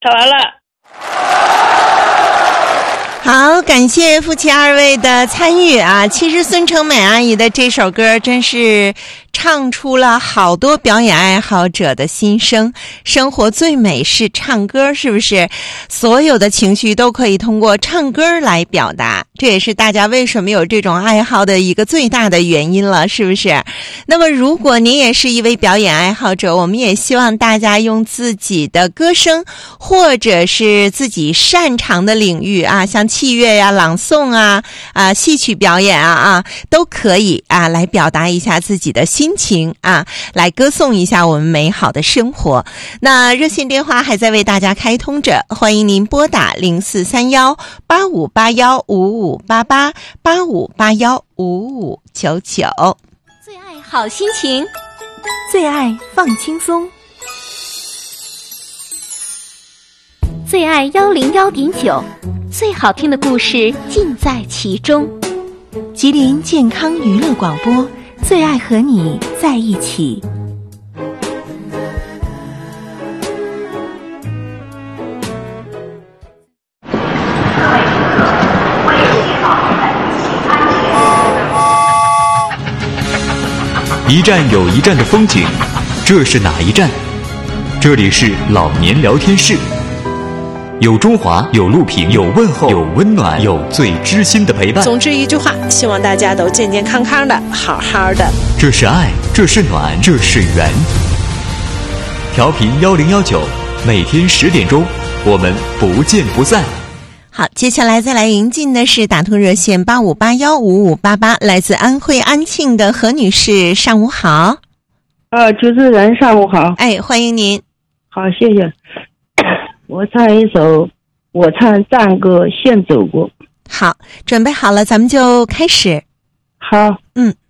唱完了。 好，感谢夫妻二位的参与啊！其实孙成美阿姨的这首歌真是唱出了好多表演爱好者的心声。生活最美是唱歌，是不是？所有的情绪都可以通过唱歌来表达，这也是大家为什么有这种爱好的一个最大的原因了，是不是？那么如果您也是一位表演爱好者，我们也希望大家用自己的歌声或者是自己擅长的领域啊，像器乐呀、朗诵啊、戏曲表演啊都可以啊，来表达一下自己的心情啊，来歌颂一下我们美好的生活。那热线电话还在为大家开通着，欢迎您拨打0431-8581-5588-8581-5599。 最爱好心情，最爱放轻松，最爱101.9，最好听的故事尽在其中。吉林健康娱乐广播，最爱和你在一起。 一站有一站的风景，这是哪一站？这里是老年聊天室，有中华，有录屏，有问候，有温暖，有最知心的陪伴。 总之一句话，希望大家都健健康康的，好好的。 这是爱，这是暖，这是缘。调频1019，每天10点钟，我们不见不散。 好，接下来再来迎进的是打通热线8581-5588，来自安徽安庆的何女士，上午好。 主持人上午好。 哎，欢迎您。 好，谢谢。我唱一首，我唱战歌献走过。 好，准备好了，咱们就开始。 好。